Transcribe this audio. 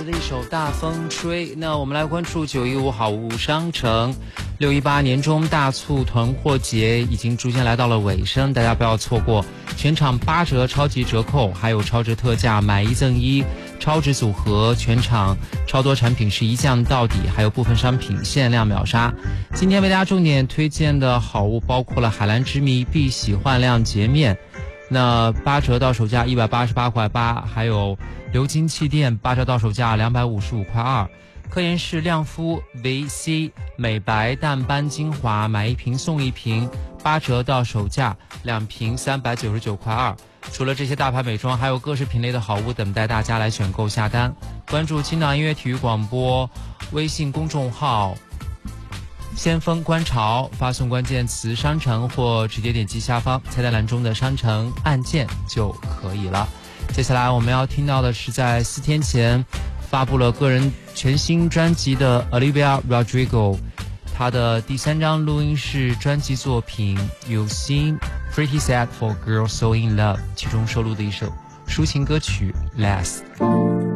的一首大风吹。那我们来关注915好物商城618年中大促囤货节已经逐渐来到了尾声，大家不要错过全场8折超级折扣，还有超值特价买1赠1超值组合，全场超多产品是一降到底，还有部分商品限量秒杀。今天为大家重点推荐的好物包括了海蓝之谜碧玺焕亮洁面，那8折到手价188.8块，还有流金气垫8折到手价255.2块。科颜氏亮肤 VC 美白淡斑精华买1瓶送1瓶，8折到手价2瓶399.2块。除了这些大牌美妆，还有各式品类的好物等待大家来选购下单。关注青岛音乐体育广播微信公众号先锋观潮，发送关键词商城或直接点击下方菜单栏中的商城按键就可以了。接下来我们要听到的是在4天前发布了个人全新专辑的 Olivia Rodrigo， 她的第3张录音室专辑作品 You Seem Pretty Sad for Girls So In Love 其中收录的一首抒情歌曲 Less。